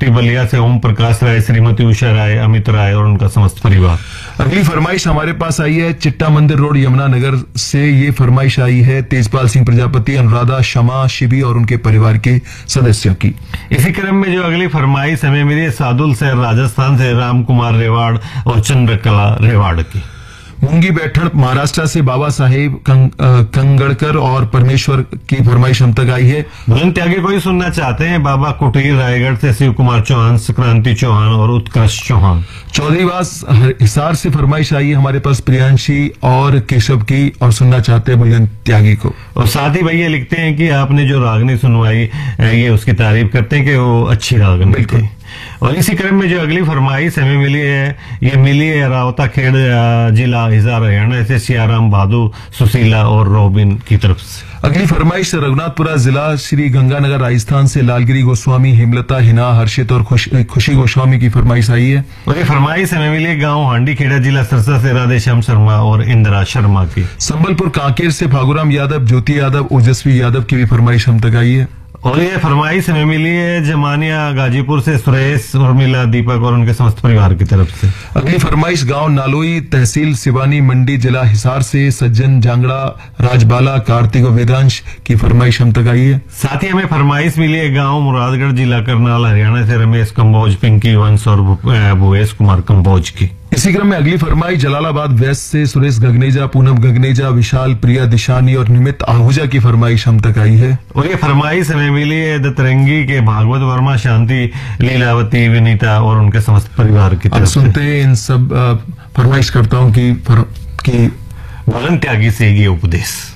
पट्टी बलिया से ओम प्रकाश राय, श्रीमती उषा राय, अमित राय और उनका समस्त परिवार। अगली फरमाइश हमारे पास आई है चिट्टा मंदिर रोड यमुनानगर से। ये फरमाइश आई है तेजपाल सिंह प्रजापति, अनुराधा, शमा, शिवी और उनके परिवार के सदस्यों की। इसी क्रम में जो अगली फरमाइश हमें मिली है सादुल से, राजस्थान से राम कुमार रेवाड़ और चंद्रकला रेवाड़ की। मूंगी बैठण महाराष्ट्र से बाबा साहेब कंगड़कर और परमेश्वर की फरमाइश हम तक आई है। बुलंद त्यागी को ही सुनना चाहते हैं बाबा कुटीर रायगढ़ से शिव कुमार चौहान, संक्रांति चौहान और उत्कृष्ट चौहान। चौधरीवास हिसार से फरमाइश आई है हमारे पास प्रियांशी और केशव की, और सुनना चाहते हैं बुलंद त्यागी को। और साथ ही भैया लिखते हैं कि आपने जो रागनी सुनवाई ये उसकी तारीफ करते हैं कि वो अच्छी रागनी थी। और इसी क्रम में जो अगली फरमाइश हमें मिली है ये मिली है रावता खेड़ जिला हिसार हरियाणा से सियाराम भादु, सुशीला और रोबिन की तरफ से। अगली फरमाइश रघुनाथपुरा जिला श्री गंगानगर राजस्थान से लालगिरी गोस्वामी, हेमलता, हिना, हर्षित और खुशी गोस्वामी की फरमाइश आई है। और ये फरमाइश हमें मिली है गांव हांडी खेड़ा जिला सिरसा से राधेश्याम शर्मा और इंदिरा शर्मा की। संबलपुर कांकेर से फागुराम यादव, ज्योति यादव, ओजस्वी यादव की भी फरमाइश हम तक आई है। और ये फरमाइश हमें मिली है जमानिया गाजीपुर से सुरेश, उर्मिला, दीपक और उनके समस्त परिवार की तरफ से। अगली फरमाइश गांव नालोई, तहसील सिवानी मंडी, जिला हिसार से सज्जन जांगड़ा, राजबाला, कार्तिक और वेदांश की फरमाइश हम तक आई है। साथ ही हमें फरमाइश मिली है गांव मुरादगढ़ जिला करनाल हरियाणा से रमेश कंबोज, पिंकी वंश और भुवेश कुमार कंबोज की। इसी क्रम में अगली फरमाइश जलालाबाद वेस्ट से सुरेश गगनेजा, पूनम गगनेजा, विशाल, प्रिया दिशानी और निमित आहूजा की फरमाइश हम तक आई है। और ये फरमाइश हमें मिली है दतरंगी के भागवत वर्मा, शांति, लीलावती, विनीता और उनके समस्त परिवार की तरफ से। सुनते हैं इन सब फरमाइश करताओं की बुलंद त्यागी से ये उपदेश।